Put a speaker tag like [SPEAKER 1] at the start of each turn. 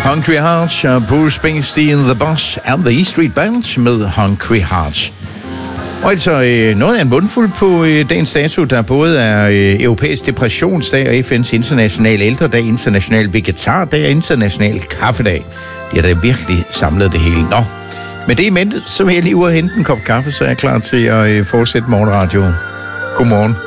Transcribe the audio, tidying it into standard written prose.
[SPEAKER 1] Hungry Hearts og Bruce Springsteen, The Boss and the E Street Band med Hungry Hearts. Og altså noget af en mundfuld på dagens dato, der både er Europæisk Depressionsdag og FN's Internationale Ældredag, International Vegetardag og International Kaffedag. De har da virkelig samlet det hele. Nå, med det i mente, så vil jeg lige ud og hente en kop kaffe, så er jeg klar til at fortsætte morgenradio. Godmorgen.